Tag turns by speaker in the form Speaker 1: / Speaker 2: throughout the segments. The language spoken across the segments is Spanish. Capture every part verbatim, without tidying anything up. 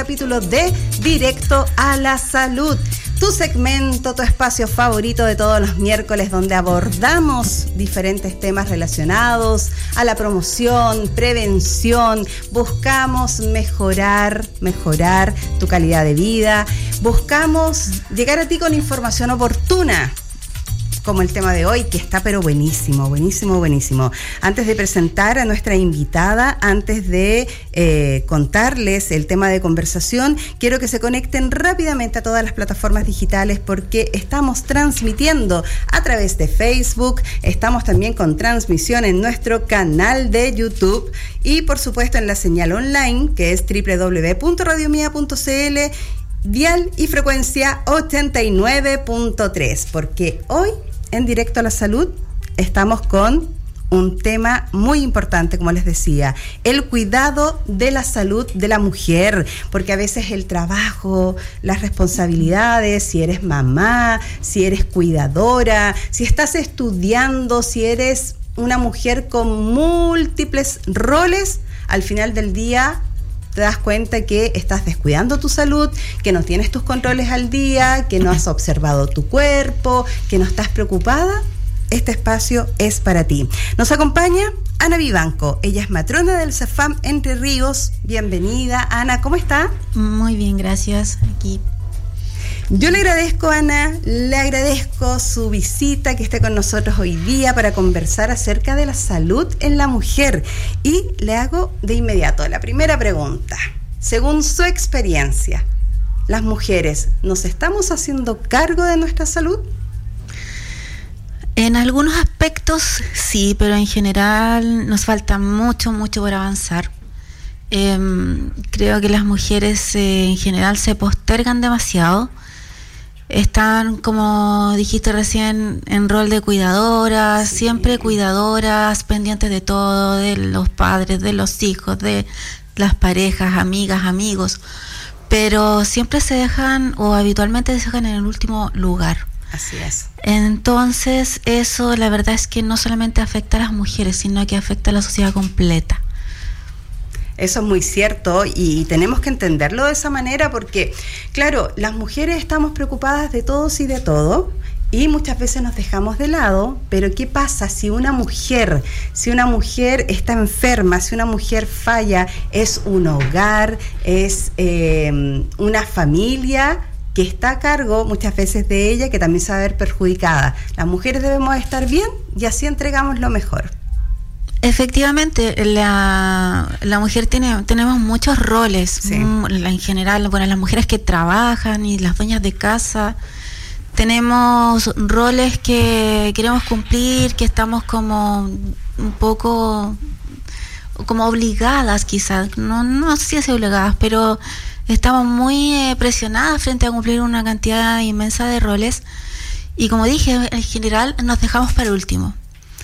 Speaker 1: capítulo de Directo a la Salud, tu segmento, tu espacio favorito de todos los miércoles, donde abordamos diferentes temas relacionados a la promoción, prevención. Buscamos mejorar, mejorar tu calidad de vida. Buscamos llegar a ti con información oportuna, como el tema de hoy, que está pero buenísimo, buenísimo, buenísimo. Antes de presentar a nuestra invitada, antes de eh, contarles el tema de conversación, quiero que se conecten rápidamente a todas las plataformas digitales, porque estamos transmitiendo a través de Facebook, estamos también con transmisión en nuestro canal de YouTube y por supuesto en la señal online, que es doble u doble u doble u punto radio mía punto c l, dial y frecuencia ochenta y nueve punto tres, porque hoy en Directo a la Salud estamos con un tema muy importante, como les decía, el cuidado de la salud de la mujer, porque a veces el trabajo, las responsabilidades, si eres mamá, si eres cuidadora, si estás estudiando, si eres una mujer con múltiples roles, al final del día te das cuenta que estás descuidando tu salud, que no tienes tus controles al día, que no has observado tu cuerpo, que no estás preocupada. Este espacio es para ti. Nos acompaña Ana Vivanco. Ella es matrona del CEFAM Entre Ríos. Bienvenida, Ana. ¿Cómo está?
Speaker 2: Muy bien, gracias. Aquí.
Speaker 1: Yo le agradezco, Ana, le agradezco su visita, que esté con nosotros hoy día para conversar acerca de la salud en la mujer. Y le hago de inmediato la primera pregunta. Según su experiencia, ¿las mujeres nos estamos haciendo cargo de nuestra salud?
Speaker 2: En algunos aspectos sí, pero en general nos falta mucho, mucho por avanzar. Eh, creo que las mujeres eh, en general se postergan demasiado. Están, como dijiste recién, en rol de cuidadoras, sí. Siempre cuidadoras, pendientes de todo, de los padres, de los hijos, de las parejas, amigas, amigos, pero siempre se dejan, o habitualmente se dejan en el último lugar.
Speaker 1: Así es.
Speaker 2: Entonces, eso la verdad es que no solamente afecta a las mujeres, sino que afecta a la sociedad completa.
Speaker 1: Eso es muy cierto y tenemos que entenderlo de esa manera porque, claro, las mujeres estamos preocupadas de todos y de todo y muchas veces nos dejamos de lado, pero ¿qué pasa si una mujer, si una mujer está enferma, si una mujer falla? Es un hogar, es eh, una familia que está a cargo muchas veces de ella, que también se va a ver perjudicada. Las mujeres debemos estar bien y así entregamos lo mejor.
Speaker 2: Efectivamente, la, la mujer tiene, tenemos muchos roles, sí. En general, bueno, las mujeres que trabajan y las dueñas de casa, tenemos roles que queremos cumplir, que estamos como un poco como obligadas quizás, no, no sé si obligadas, pero estamos muy eh, presionadas frente a cumplir una cantidad inmensa de roles y como dije, en general nos dejamos para último.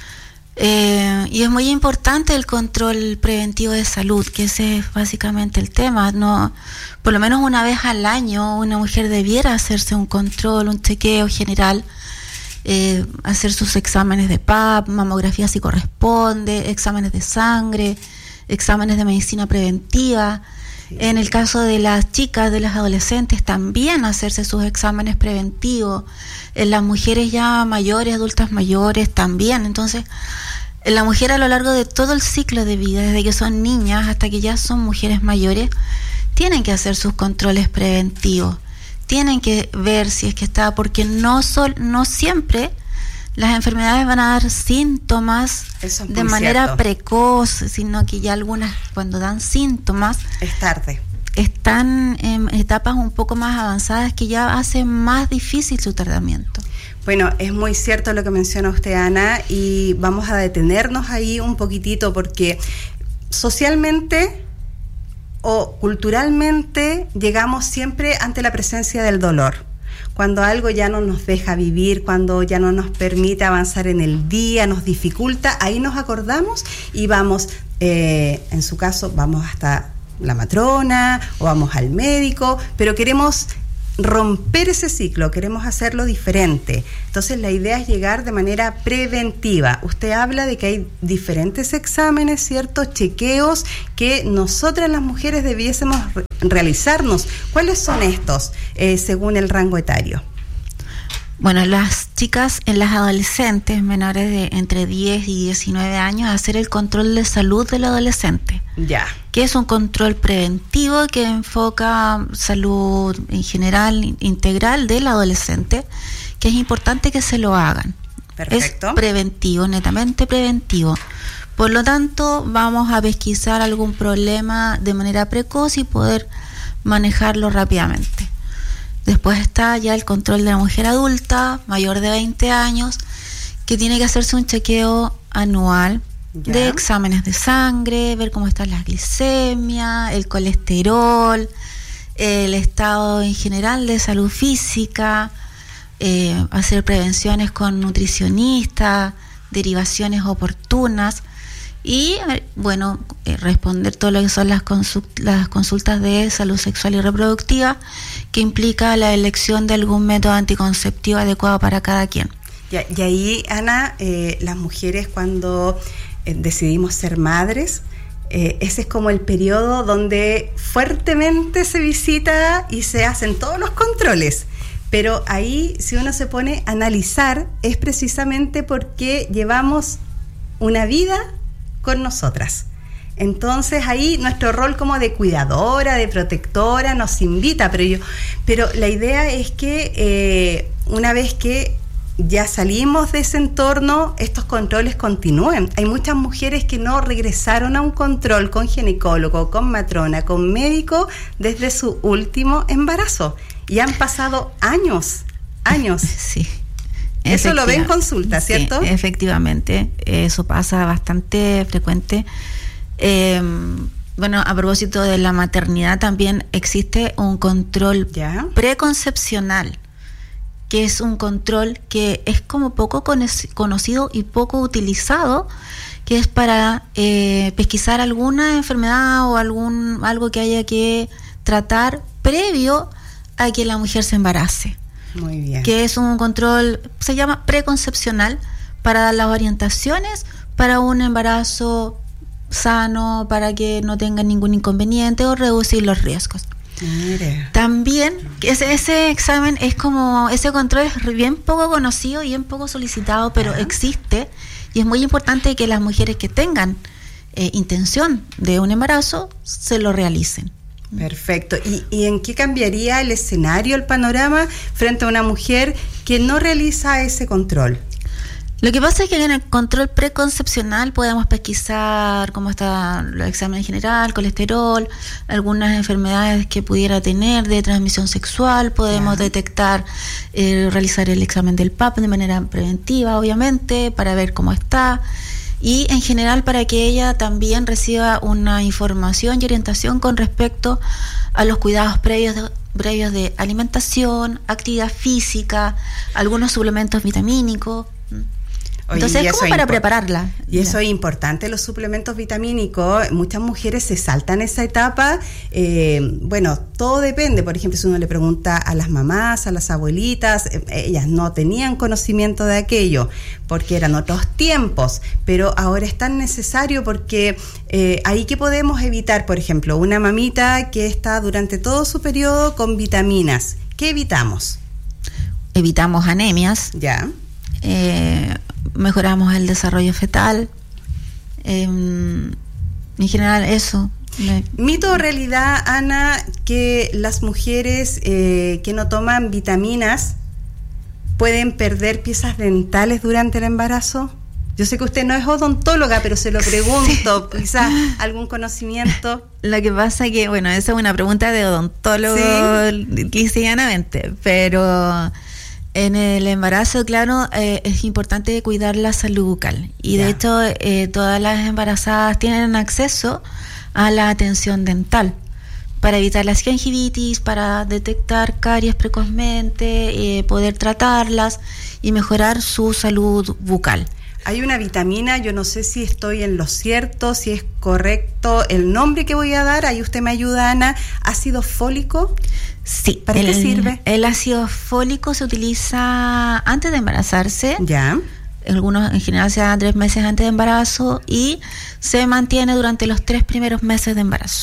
Speaker 2: Eh, y es muy importante el control preventivo de salud, que ese es básicamente el tema. No, por lo menos una vez al año una mujer debiera hacerse un control, un chequeo general, eh, hacer sus exámenes de P A P, mamografía si corresponde, exámenes de sangre, exámenes de medicina preventiva. Sí. En el caso de las chicas, de las adolescentes, también hacerse sus exámenes preventivos. En las mujeres ya mayores, adultas mayores, también. Entonces, la mujer a lo largo de todo el ciclo de vida, desde que son niñas hasta que ya son mujeres mayores, tienen que hacer sus controles preventivos, tienen que ver si es que está, porque no, sol, no siempre las enfermedades van a dar síntomas de manera cierto. precoz, sino que ya algunas, cuando dan síntomas,
Speaker 1: es tarde.
Speaker 2: Están en etapas un poco más avanzadas que ya hacen más difícil su tratamiento.
Speaker 1: Bueno, es muy cierto lo que menciona usted, Ana, y vamos a detenernos ahí un poquitito porque socialmente o culturalmente llegamos siempre ante la presencia del dolor. Cuando algo ya no nos deja vivir, cuando ya no nos permite avanzar en el día, nos dificulta, ahí nos acordamos y vamos, eh, en su caso, vamos hasta la matrona o vamos al médico, pero queremos romper ese ciclo, queremos hacerlo diferente. Entonces la idea es llegar de manera preventiva. Usted habla de que hay diferentes exámenes, ciertos chequeos que nosotras las mujeres debiésemos realizarnos. ¿Cuáles son estos eh, según el rango etario?
Speaker 2: Bueno, las chicas, en las adolescentes menores de entre diez y diecinueve años, hacer el control de salud del adolescente.
Speaker 1: Ya.
Speaker 2: Que es un control preventivo que enfoca salud en general, integral del adolescente, que es importante que se lo hagan.
Speaker 1: Perfecto.
Speaker 2: Es preventivo, netamente preventivo. Por lo tanto, vamos a pesquisar algún problema de manera precoz y poder manejarlo rápidamente. Después está ya el control de la mujer adulta, mayor de veinte años, que tiene que hacerse un chequeo anual ya. de exámenes de sangre, ver cómo está la glicemia, el colesterol, el estado en general de salud física, eh, hacer prevenciones con nutricionistas, derivaciones oportunas y, bueno, eh, responder todo lo que son las, consult- las consultas de salud sexual y reproductiva, que implica la elección de algún método anticonceptivo adecuado para cada quien.
Speaker 1: Y, y ahí, Ana, eh, las mujeres cuando eh, decidimos ser madres, eh, ese es como el periodo donde fuertemente se visita y se hacen todos los controles. Pero ahí, si uno se pone a analizar, es precisamente porque llevamos una vida con nosotras. Entonces ahí nuestro rol como de cuidadora, de protectora nos invita, pero yo, pero la idea es que eh, una vez que ya salimos de ese entorno, estos controles continúen. Hay muchas mujeres que no regresaron a un control con ginecólogo, con matrona, con médico desde su último embarazo y han pasado años, años.
Speaker 2: Sí.
Speaker 1: Eso lo ve en consulta, ¿cierto?
Speaker 2: Sí, efectivamente, eso pasa bastante frecuente. Eh, bueno, a propósito de la maternidad, también existe un control ¿Ya? preconcepcional, que es un control que es como poco conocido y poco utilizado, que es para eh, pesquisar alguna enfermedad o algún algo que haya que tratar previo a que la mujer se embarace.
Speaker 1: Muy bien.
Speaker 2: Que es un control, se llama preconcepcional, para dar las orientaciones para un embarazo sano, para que no tengan ningún inconveniente o reducir los riesgos.
Speaker 1: Mire.
Speaker 2: También ese, ese examen es como, ese control es bien poco conocido y bien poco solicitado, pero ¿Ah? existe, y es muy importante que las mujeres que tengan eh, intención de un embarazo se lo realicen.
Speaker 1: Perfecto. ¿Y, ¿Y en qué cambiaría el escenario, el panorama, frente a una mujer que no realiza ese control?
Speaker 2: Lo que pasa es que en el control preconcepcional podemos pesquisar cómo está el examen general, colesterol, algunas enfermedades que pudiera tener de transmisión sexual, podemos yeah. detectar, eh, realizar el examen del P A P de manera preventiva, obviamente, para ver cómo está. Y en general para que ella también reciba una información y orientación con respecto a los cuidados previos de, previos de alimentación, actividad física, algunos suplementos vitamínicos.
Speaker 1: Oye,
Speaker 2: Entonces es como para
Speaker 1: impo-
Speaker 2: prepararla.
Speaker 1: Y eso es importante, los suplementos vitamínicos. Muchas mujeres se saltan esa etapa. Eh, bueno, todo depende. Por ejemplo, si uno le pregunta a las mamás, a las abuelitas, eh, ellas no tenían conocimiento de aquello porque eran otros tiempos, pero ahora es tan necesario porque eh, ahí que podemos evitar, por ejemplo, una mamita que está durante todo su periodo con vitaminas. ¿Qué evitamos?
Speaker 2: Evitamos anemias.
Speaker 1: Ya.
Speaker 2: Eh, mejoramos el desarrollo fetal, eh, en general eso. Me...
Speaker 1: ¿Mito o realidad, Ana, que las mujeres eh, que no toman vitaminas pueden perder piezas dentales durante el embarazo? Yo sé que usted no es odontóloga, pero se lo pregunto, sí. Quizás algún conocimiento.
Speaker 2: Lo que pasa es que, bueno, esa es una pregunta de odontólogo, ¿sí? Lisianamente, pero... En el embarazo, claro, eh, es importante cuidar la salud bucal y yeah. de hecho eh, todas las embarazadas tienen acceso a la atención dental para evitar las gingivitis, para detectar caries precozmente, eh, poder tratarlas y mejorar su salud bucal.
Speaker 1: Hay una vitamina, yo no sé si estoy en lo cierto, si es correcto el nombre que voy a dar, ahí usted me ayuda, Ana, ácido fólico.
Speaker 2: Sí.
Speaker 1: ¿Para
Speaker 2: el,
Speaker 1: qué sirve?
Speaker 2: El ácido fólico se utiliza antes de embarazarse.
Speaker 1: Ya.
Speaker 2: Algunos en general se dan tres meses antes de embarazo y se mantiene durante los tres primeros meses de embarazo.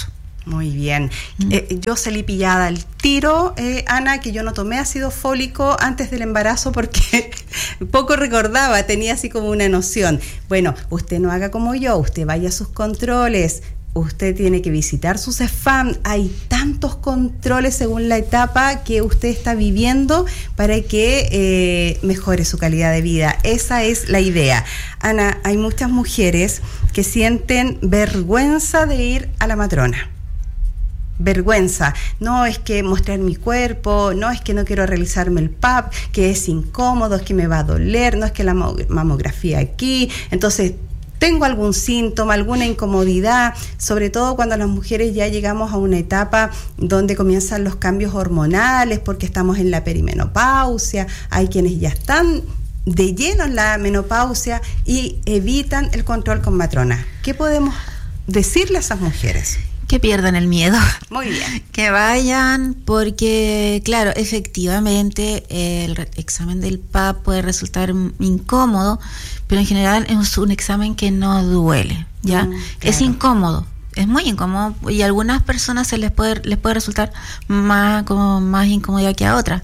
Speaker 1: Muy bien. Mm. Eh, yo salí pillada al tiro, eh, Ana, que yo no tomé ácido fólico antes del embarazo porque poco recordaba, tenía así como una noción. Bueno, usted no haga como yo, usted vaya a sus controles, usted tiene que visitar su CEFAM. Hay tantos controles según la etapa que usted está viviendo para que eh, mejore su calidad de vida. Esa es la idea. Ana, hay muchas mujeres que sienten vergüenza de ir a la matrona. Vergüenza, no es que mostrar mi cuerpo, no es que no quiero realizarme el P A P, que es incómodo, es que me va a doler, no es que la mamografía aquí, entonces tengo algún síntoma, alguna incomodidad, sobre todo cuando las mujeres ya llegamos a una etapa donde comienzan los cambios hormonales porque estamos en la perimenopausia, hay quienes ya están de lleno en la menopausia y evitan el control con matrona. ¿Qué podemos decirle a esas mujeres?
Speaker 2: Que pierdan el miedo.
Speaker 1: Muy bien.
Speaker 2: Que vayan, porque, claro, efectivamente el examen del P A P puede resultar incómodo, pero en general es un examen que no duele, ¿ya? Mm, claro. Es incómodo, es muy incómodo, y a algunas personas se les puede, les puede resultar más, como más incomodidad que a otras.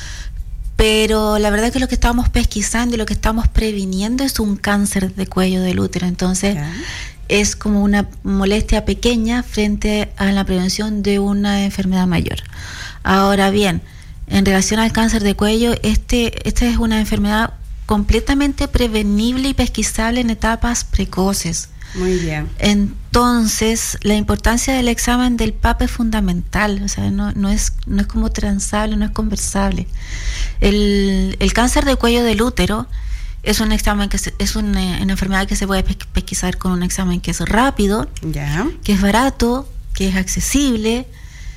Speaker 2: Pero la verdad es que lo que estamos pesquisando y lo que estamos previniendo es un cáncer de cuello del útero, entonces... Yeah. Es como una molestia pequeña frente a la prevención de una enfermedad mayor. Ahora bien, en relación al cáncer de cuello, este, esta es una enfermedad completamente prevenible y pesquisable en etapas precoces.
Speaker 1: Muy bien.
Speaker 2: Entonces, la importancia del examen del P A P es fundamental, o sea, no, no es, no es como transable, no es conversable. El, el cáncer de cuello del útero es un examen que se, es una, una enfermedad que se puede pesquisar con un examen que es rápido,
Speaker 1: yeah.
Speaker 2: que es barato, que es accesible.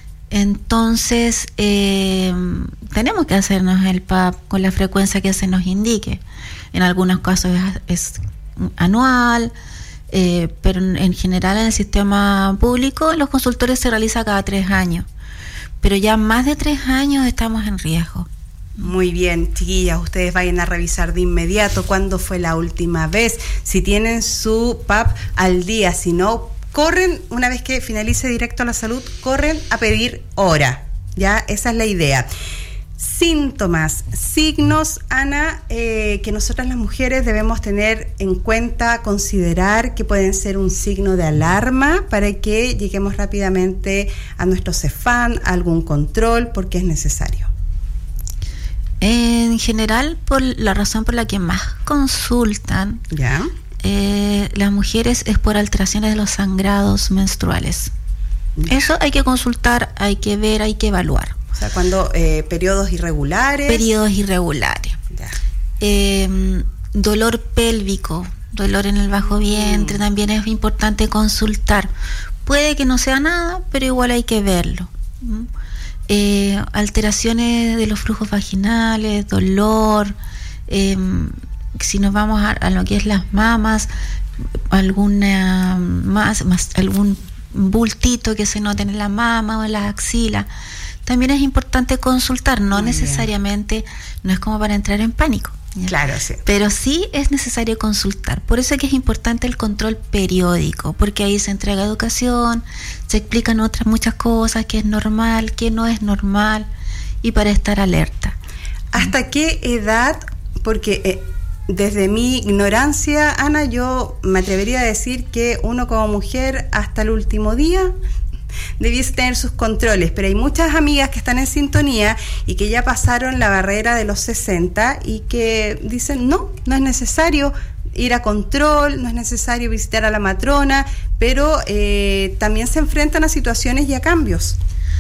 Speaker 2: Entonces eh, tenemos que hacernos el P A P con la frecuencia que se nos indique. En algunos casos es, es anual, eh, pero en, en general en el sistema público los consultorios se realizan cada tres años. Pero ya más de tres años estamos en riesgo.
Speaker 1: Muy bien, chiquillas, ustedes vayan a revisar de inmediato cuándo fue la última vez, si tienen su P A P al día, si no, corren, una vez que finalice Directo a la Salud, corren a pedir hora, ya, esa es la idea. Síntomas, signos, Ana, eh, que nosotras las mujeres debemos tener en cuenta, considerar que pueden ser un signo de alarma para que lleguemos rápidamente a nuestro CEFAM, a algún control, porque es necesario.
Speaker 2: En general, por la razón por la que más consultan
Speaker 1: ¿Ya?
Speaker 2: eh, las mujeres es por alteraciones de los sangrados menstruales. ¿Ya? Eso hay que consultar, hay que ver, hay que evaluar.
Speaker 1: O sea, cuando eh, periodos irregulares.
Speaker 2: Periodos irregulares.
Speaker 1: Ya.
Speaker 2: Eh, dolor pélvico, dolor en el bajo vientre, mm. también es importante consultar. Puede que no sea nada, pero igual hay que verlo. ¿Mm? Eh, alteraciones de los flujos vaginales, dolor, eh, si nos vamos a, a lo que es las mamas, alguna más, más algún bultito que se note en la mama o en las axilas, también es importante consultar, no Muy necesariamente, bien. No es como para entrar en pánico. ¿Ya?
Speaker 1: Claro, sí.
Speaker 2: Pero sí es necesario consultar. Por eso es que es importante el control periódico, porque ahí se entrega educación, se explican otras muchas cosas, qué es normal, qué no es normal, y para estar alerta.
Speaker 1: ¿Hasta ¿Mm? qué edad? Porque eh, desde mi ignorancia, Ana, yo me atrevería a decir que uno como mujer hasta el último día debiese tener sus controles, pero hay muchas amigas que están en sintonía y que ya pasaron la barrera de los sesenta y que dicen no, no es necesario ir a control, no es necesario visitar a la matrona, pero eh, también se enfrentan a situaciones y a cambios.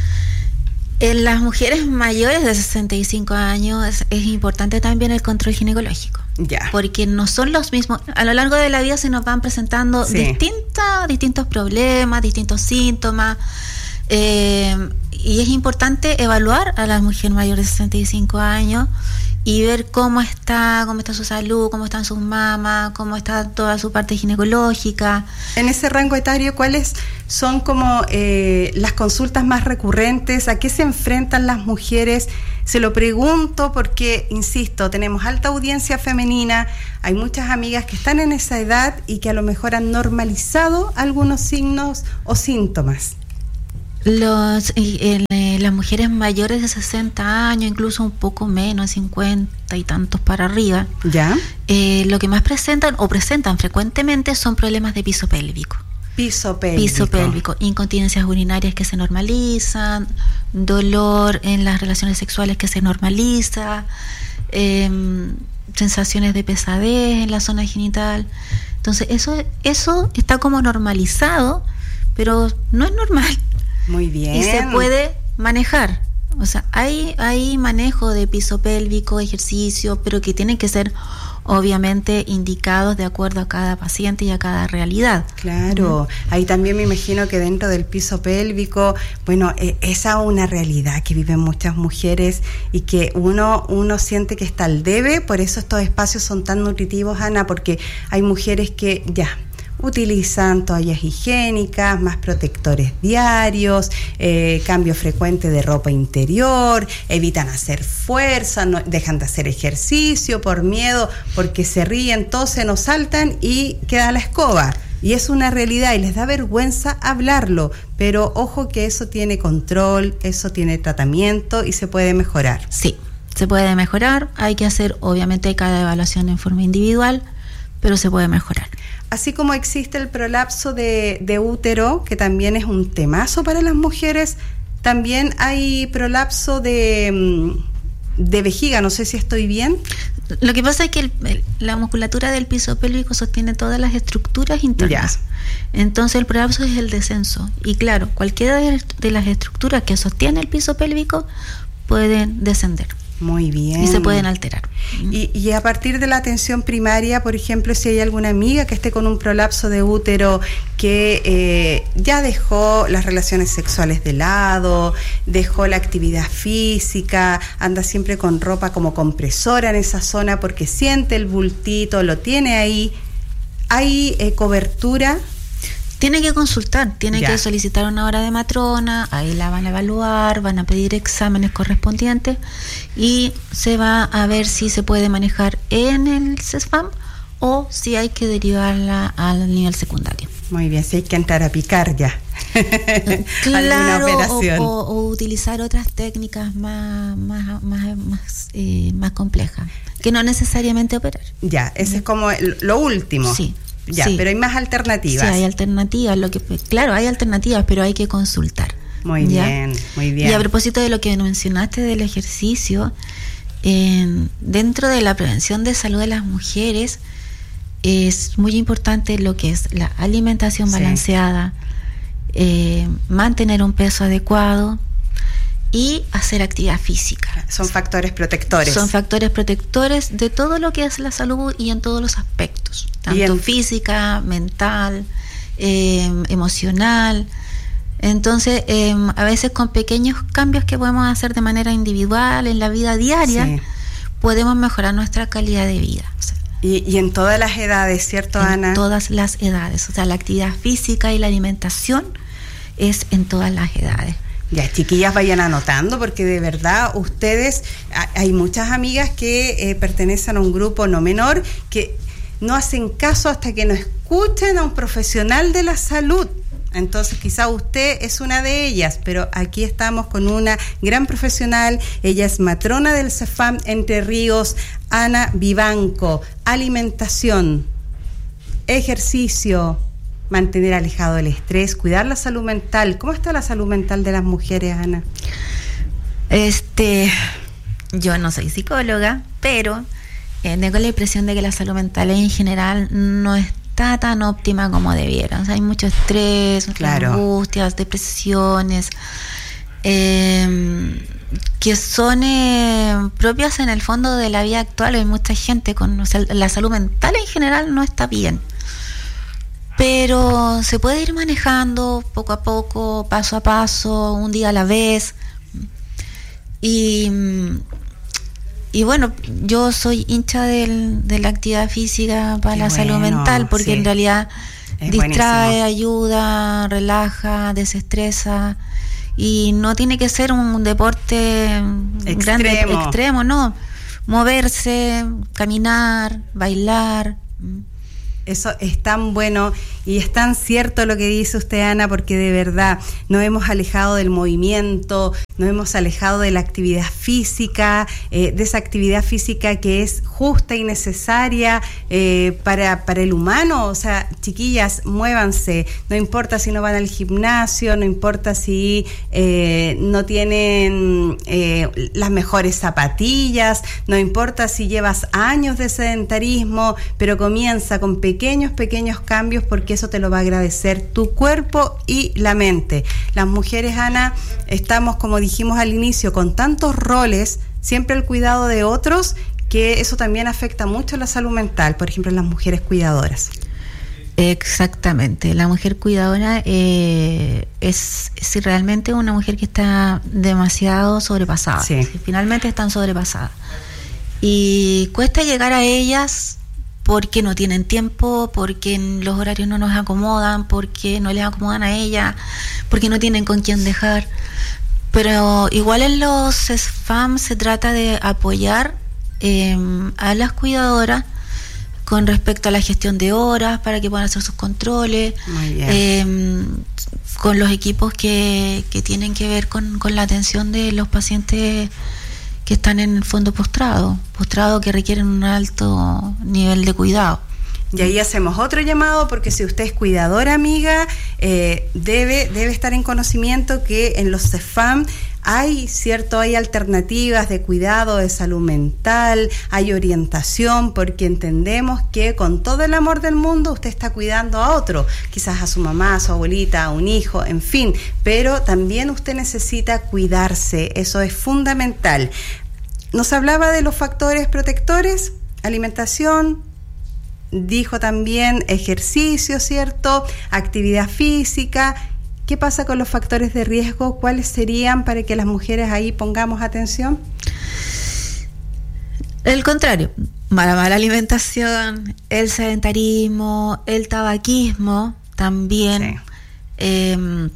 Speaker 2: En las mujeres mayores de sesenta y cinco años es, es importante también el control ginecológico.
Speaker 1: Ya.
Speaker 2: Porque no son los mismos. A lo largo de la vida se nos van presentando sí. distintos, distintos problemas, distintos síntomas. Eh, y es importante evaluar a la mujer mayor de sesenta y cinco años y ver cómo está, cómo está su salud, cómo están sus mamas, cómo está toda su parte ginecológica.
Speaker 1: En ese rango etario, ¿cuáles son como eh, las consultas más recurrentes? ¿A qué se enfrentan las mujeres? Se lo pregunto porque, insisto, tenemos alta audiencia femenina, hay muchas amigas que están en esa edad y que a lo mejor han normalizado algunos signos o síntomas.
Speaker 2: Los, eh, eh, las mujeres mayores de sesenta años, incluso un poco menos, cincuenta y tantos para arriba,
Speaker 1: ¿ya?
Speaker 2: Eh, lo que más presentan o presentan frecuentemente son problemas de piso pélvico.
Speaker 1: Piso pélvico.
Speaker 2: Piso pélvico, incontinencias urinarias que se normalizan, dolor en las relaciones sexuales que se normaliza, eh, sensaciones de pesadez en la zona genital. Entonces eso, eso está como normalizado, pero no es normal.
Speaker 1: Muy bien.
Speaker 2: Y se puede manejar. O sea, hay, hay manejo de piso pélvico, ejercicio, pero que tienen que ser obviamente indicados de acuerdo a cada paciente y a cada realidad.
Speaker 1: Claro, uh-huh. Ahí también me imagino que dentro del piso pélvico, bueno, eh, esa es una realidad que viven muchas mujeres y que uno, uno siente que está al debe, por eso estos espacios son tan nutritivos, Ana, porque hay mujeres que ya utilizan toallas higiénicas, más protectores diarios, eh, cambio frecuente de ropa interior, evitan hacer fuerza, no, dejan de hacer ejercicio por miedo, porque se ríen, tosen o saltan y queda la escoba. Y es una realidad y les da vergüenza hablarlo, pero ojo que eso tiene control, eso tiene tratamiento y se puede mejorar.
Speaker 2: Sí, se puede mejorar, hay que hacer obviamente cada evaluación en forma individual, pero se puede mejorar.
Speaker 1: Así como existe el prolapso de, de útero, que también es un temazo para las mujeres, también hay prolapso de, de vejiga, no sé si estoy bien.
Speaker 2: Lo que pasa es que el, el, la musculatura del piso pélvico sostiene todas las estructuras internas. Ya. Entonces el prolapso es el descenso. Y claro, cualquiera de, de las estructuras que sostiene el piso pélvico pueden descender.
Speaker 1: Muy bien.
Speaker 2: Y se pueden alterar.
Speaker 1: Y, y a partir de la atención primaria, por ejemplo, si hay alguna amiga que esté con un prolapso de útero que eh, ya dejó las relaciones sexuales de lado, dejó la actividad física, anda siempre con ropa como compresora en esa zona porque siente el bultito, lo tiene ahí, ¿hay eh, cobertura?
Speaker 2: Tiene que consultar, tiene ya. que solicitar una hora de matrona, ahí la van a evaluar, van a pedir exámenes correspondientes y se va a ver si se puede manejar en el CESFAM o si hay que derivarla al nivel secundario.
Speaker 1: Muy bien, si hay que entrar a picar ya.
Speaker 2: Claro,
Speaker 1: alguna operación.
Speaker 2: O, o, o utilizar otras técnicas más, más, más, más, eh, más complejas, que no necesariamente operar.
Speaker 1: Ya, ese ¿ya? es como lo último.
Speaker 2: Sí.
Speaker 1: Ya, sí. Pero hay más alternativas.
Speaker 2: Sí, hay alternativas, lo que claro, hay alternativas, pero hay que consultar.
Speaker 1: Muy ¿ya? bien, muy bien.
Speaker 2: Y a propósito de lo que mencionaste del ejercicio, eh, dentro de la prevención de salud de las mujeres es muy importante lo que es la alimentación balanceada, sí. eh, mantener un peso adecuado y hacer actividad física.
Speaker 1: Son factores protectores.
Speaker 2: Son factores protectores de todo lo que es la salud y en todos los aspectos, tanto en... física, mental, eh, emocional. Entonces, eh, a veces con pequeños cambios que podemos hacer de manera individual en la vida diaria, sí. podemos mejorar nuestra calidad de vida. O sea,
Speaker 1: y, y en todas las edades, ¿cierto,
Speaker 2: en
Speaker 1: Ana?
Speaker 2: En todas las edades. O sea, la actividad física y la alimentación es en todas las edades.
Speaker 1: Ya, chiquillas, vayan anotando porque de verdad ustedes, hay muchas amigas que eh, pertenecen a un grupo no menor que no hacen caso hasta que no escuchen a un profesional de la salud. Entonces quizá usted es una de ellas, pero aquí estamos con una gran profesional. Ella es matrona del CESFAM Entre Ríos, Ana Vivanco. Alimentación, ejercicio, mantener alejado el estrés, cuidar la salud mental. ¿Cómo está la salud mental de las mujeres, Ana?
Speaker 2: Este, yo no soy psicóloga, pero eh, tengo la impresión de que la salud mental en general no está tan óptima como debiera. O sea, hay mucho estrés,
Speaker 1: claro.
Speaker 2: angustias, depresiones, eh, que son eh, propias en el fondo de la vida actual. Hay mucha gente con, o sea, la salud mental en general no está bien. Pero se puede ir manejando poco a poco, paso a paso, un día a la vez. Y, y bueno, yo soy hincha del, de la actividad física para Qué la bueno, salud mental, porque sí. en realidad es distrae, buenísimo. Ayuda, relaja, desestresa. Y no tiene que ser un deporte extremo. grande, extremo, no. Moverse, caminar, bailar.
Speaker 1: Eso es tan bueno y es tan cierto lo que dice usted, Ana, porque de verdad nos hemos alejado del movimiento, nos hemos alejado de la actividad física, eh, de esa actividad física que es justa y necesaria eh, para, para el humano. O sea, chiquillas, muévanse, no importa si no van al gimnasio, no importa si eh, no tienen eh, las mejores zapatillas, no importa si llevas años de sedentarismo, pero comienza con pequeños pequeños, pequeños cambios, porque eso te lo va a agradecer tu cuerpo y la mente. Las mujeres, Ana, estamos, como dijimos al inicio, con tantos roles, siempre el cuidado de otros, que eso también afecta mucho la salud mental, por ejemplo, las mujeres cuidadoras.
Speaker 2: Exactamente, la mujer cuidadora eh, es, es realmente una mujer que está demasiado sobrepasada,
Speaker 1: sí.
Speaker 2: Sí, finalmente están sobrepasadas. Y cuesta llegar a ellas porque no tienen tiempo, porque los horarios no nos acomodan, porque no les acomodan a ella, porque no tienen con quién dejar. Pero igual en los S F A M se trata de apoyar eh, a las cuidadoras con respecto a la gestión de horas para que puedan hacer sus controles, eh, con los equipos que, que tienen que ver con, con la atención de los pacientes que están en el fondo postrado, postrado que requieren un alto nivel de cuidado.
Speaker 1: Y ahí hacemos otro llamado, porque si usted es cuidadora, amiga, eh, debe, debe estar en conocimiento que en los C E F A M hay, cierto, hay alternativas de cuidado de salud mental, hay orientación, porque entendemos que con todo el amor del mundo usted está cuidando a otro, quizás a su mamá, a su abuelita, a un hijo, en fin, pero también usted necesita cuidarse, eso es fundamental. Nos hablaba de los factores protectores, alimentación, dijo también ejercicio, ¿cierto? Actividad física. ¿Qué pasa con los factores de riesgo? ¿Cuáles serían para que las mujeres ahí pongamos atención?
Speaker 2: El contrario, mala, mala alimentación, el sedentarismo, el tabaquismo también, sí. eh,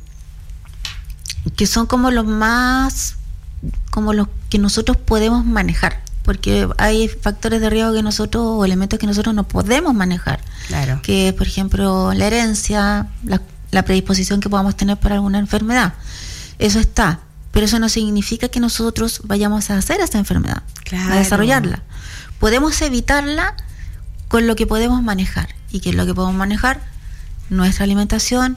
Speaker 2: que son como los más, como los que nosotros podemos manejar, porque hay factores de riesgo que nosotros, o elementos que nosotros no podemos manejar,
Speaker 1: claro.
Speaker 2: Que por ejemplo la herencia, la la predisposición que podamos tener para alguna enfermedad. Eso está, pero eso no significa que nosotros vayamos a hacer esta enfermedad, claro. A desarrollarla. Podemos evitarla con lo que podemos manejar. ¿Y qué es lo que podemos manejar? Nuestra alimentación,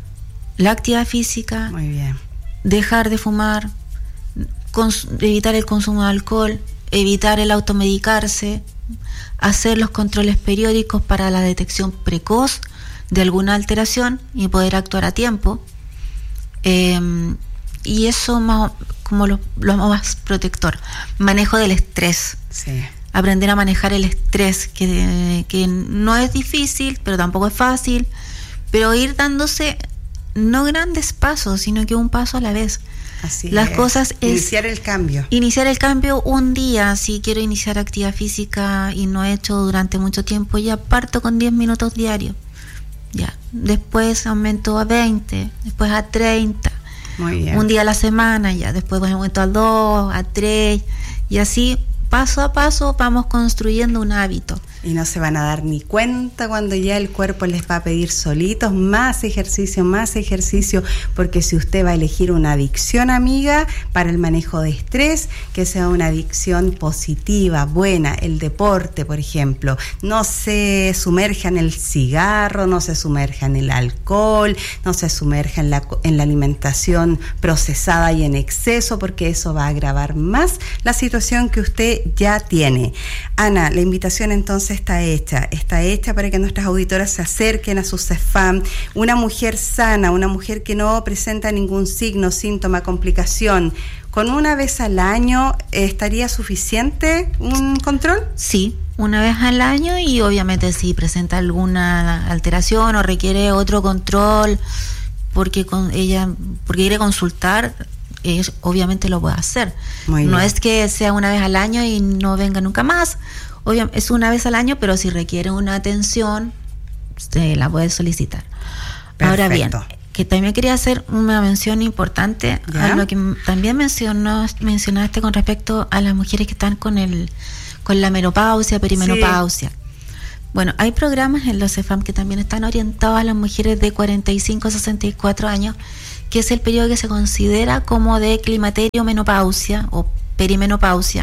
Speaker 2: la actividad física,
Speaker 1: muy bien.
Speaker 2: Dejar de fumar, cons- evitar el consumo de alcohol, evitar el automedicarse, hacer los controles periódicos para la detección precoz de alguna alteración y poder actuar a tiempo, eh, y eso más, como lo, lo más protector. Manejo del estrés,
Speaker 1: sí.
Speaker 2: Aprender a manejar el estrés, que, que no es difícil, pero tampoco es fácil, pero ir dándose no grandes pasos, sino que un paso a la vez.
Speaker 1: Así
Speaker 2: Las
Speaker 1: es.
Speaker 2: cosas es
Speaker 1: iniciar el cambio.
Speaker 2: Iniciar el cambio un día. Si quiero iniciar actividad física y no he hecho durante mucho tiempo, ya parto con diez minutos diarios. Ya, después aumento a veinte, después a treinta,
Speaker 1: muy bien.
Speaker 2: Un día a la semana, ya después aumento a dos, a tres, y así paso a paso vamos construyendo un hábito.
Speaker 1: Y no se van a dar ni cuenta cuando ya el cuerpo les va a pedir solitos más ejercicio, más ejercicio, porque si usted va a elegir una adicción, amiga, para el manejo de estrés, que sea una adicción positiva, buena, el deporte, por ejemplo. No se sumerja en el cigarro, no se sumerja en el alcohol, no se sumerja en la, en la alimentación procesada y en exceso, porque eso va a agravar más la situación que usted ya tiene. Ana, la invitación entonces está hecha, está hecha para que nuestras auditoras se acerquen a su C E F A M. Una mujer sana, una mujer que no presenta ningún signo, síntoma, complicación, ¿con una vez al año eh, estaría suficiente un control?
Speaker 2: Sí, una vez al año, y obviamente si presenta alguna alteración o requiere otro control porque con ella porque quiere consultar, eh, obviamente lo puede hacer.
Speaker 1: Muy
Speaker 2: no
Speaker 1: bien.
Speaker 2: Es que sea una vez al año y no venga nunca más. Obviamente es una vez al año, pero si requiere una atención, se la puede solicitar. Perfecto. Ahora bien, que también quería hacer una mención importante ¿Ya? A lo que también mencionó, mencionaste con respecto a las mujeres que están con el con la menopausia, perimenopausia. Sí. Bueno, hay programas en los CEFAM que también están orientados a las mujeres de cuarenta y cinco a sesenta y cuatro años, que es el periodo que se considera como de climaterio, menopausia o perimenopausia,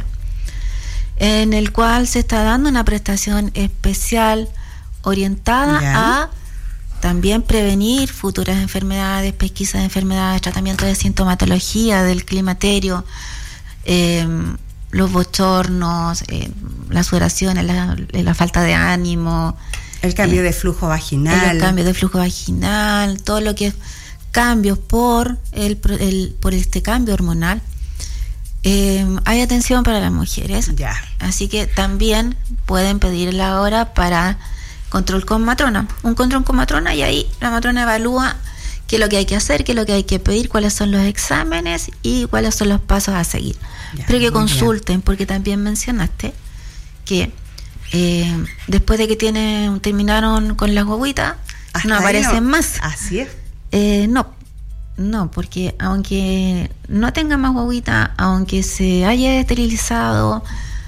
Speaker 2: en el cual se está dando una prestación especial orientada yeah. a también prevenir futuras enfermedades, pesquisa de enfermedades, tratamiento de sintomatología del climaterio, eh, los bochornos, eh, las sudoraciones, la, la falta de ánimo,
Speaker 1: el cambio eh, de flujo vaginal,
Speaker 2: el cambio de flujo vaginal, todo lo que es cambios por el, el por este cambio hormonal. Eh, hay atención para las mujeres,
Speaker 1: ya.
Speaker 2: Así que también pueden pedir la hora para control con matrona, un control con matrona, y ahí la matrona evalúa qué es lo que hay que hacer, qué es lo que hay que pedir, cuáles son los exámenes y cuáles son los pasos a seguir. Ya, pero que consulten, bien. Porque también mencionaste que eh, después de que tienen terminaron con las guaguitas, no aparecen no. más.
Speaker 1: Así es.
Speaker 2: Eh, no, no, porque aunque no tenga más guaguita, aunque se haya esterilizado,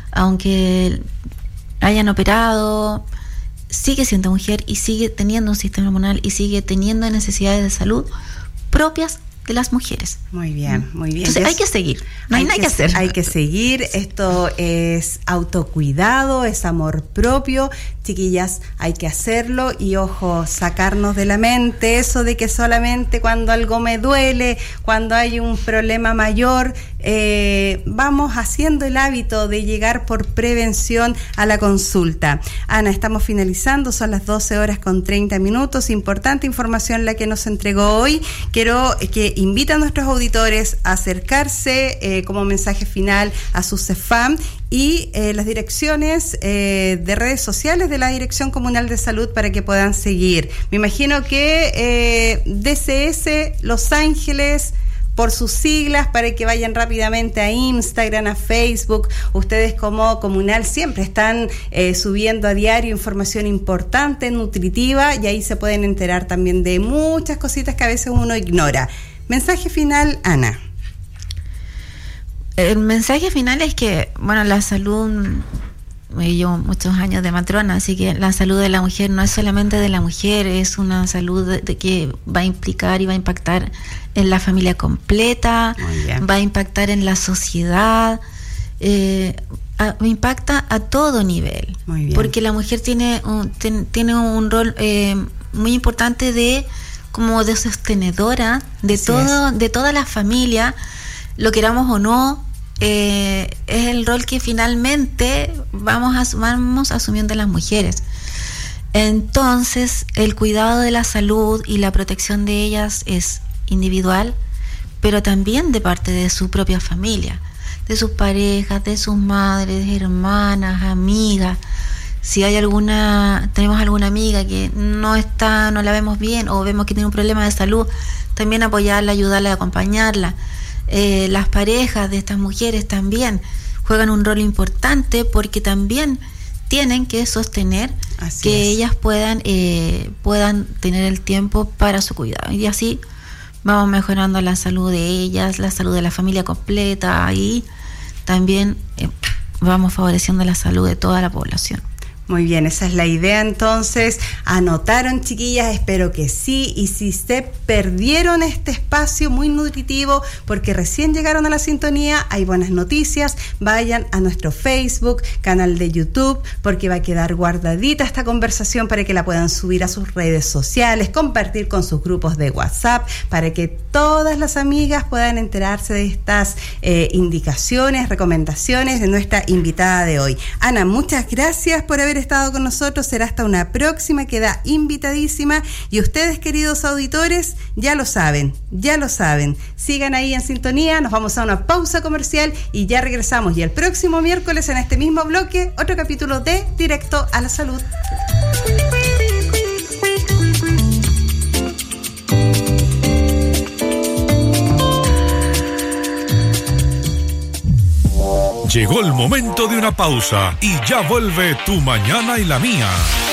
Speaker 2: aunque hayan operado, sigue siendo mujer y sigue teniendo un sistema hormonal y sigue teniendo necesidades de salud propias de las mujeres.
Speaker 1: Muy bien, muy bien.
Speaker 2: Entonces hay que seguir, no hay, hay nada que, que hacer.
Speaker 1: Hay que seguir, esto es autocuidado, es amor propio. Chiquillas, hay que hacerlo y ojo, sacarnos de la mente eso de que solamente cuando algo me duele, cuando hay un problema mayor, eh, vamos haciendo el hábito de llegar por prevención a la consulta. Ana, estamos finalizando, son las doce horas con treinta minutos, importante información la que nos entregó hoy. Quiero que invite a nuestros auditores a acercarse eh, como mensaje final a su CEFAM y eh, las direcciones eh, de redes sociales de la Dirección Comunal de Salud para que puedan seguir. Me imagino que eh, D C S Los Ángeles, por sus siglas, para que vayan rápidamente a Instagram, a Facebook. Ustedes como comunal siempre están eh, subiendo a diario información importante, nutritiva, y ahí se pueden enterar también de muchas cositas que a veces uno ignora. Mensaje final, Ana.
Speaker 2: El mensaje final es que, bueno, la salud, yo llevo muchos años de matrona, así que la salud de la mujer no es solamente de la mujer, es una salud de, de que va a implicar y va a impactar en la familia completa, va a impactar en la sociedad, eh, a, impacta a todo nivel, porque la mujer tiene un, ten, tiene un rol eh, muy importante de como de sostenedora de Así todo, es. de toda la familia, lo queramos o no. Eh, es el rol que finalmente vamos, a, vamos asumiendo las mujeres. Entonces el cuidado de la salud y la protección de ellas es individual, pero también de parte de su propia familia, de sus parejas, de sus madres, hermanas, amigas. Si hay alguna, tenemos alguna amiga que no está, no la vemos bien o vemos que tiene un problema de salud, también apoyarla, ayudarla, acompañarla. Eh, las parejas de estas mujeres también juegan un rol importante porque también tienen que sostener así que es. ellas puedan eh, puedan tener el tiempo para su cuidado, y así vamos mejorando la salud de ellas, la salud de la familia completa, y también eh, vamos favoreciendo la salud de toda la población.
Speaker 1: Muy bien, esa es la idea entonces. ¿Anotaron, chiquillas? Espero que sí. Y si se perdieron este espacio muy nutritivo porque recién llegaron a la sintonía, hay buenas noticias. Vayan a nuestro Facebook, canal de YouTube, porque va a quedar guardadita esta conversación para que la puedan subir a sus redes sociales, compartir con sus grupos de WhatsApp, para que todas las amigas puedan enterarse de estas eh, indicaciones, recomendaciones de nuestra invitada de hoy. Ana, muchas gracias por haber estado con nosotros. Será hasta una próxima, queda invitadísima, y ustedes, queridos auditores, ya lo saben, ya lo saben, sigan ahí en sintonía. Nos vamos a una pausa comercial y ya regresamos, y el próximo miércoles en este mismo bloque otro capítulo de Directo a la Salud.
Speaker 3: Llegó el momento de una pausa y ya vuelve Tu Mañana y la Mía.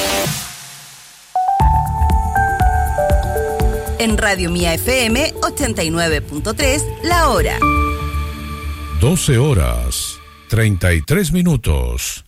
Speaker 4: En Radio Mía F M ochenta y nueve punto tres, la hora.
Speaker 3: doce horas, treinta y tres minutos.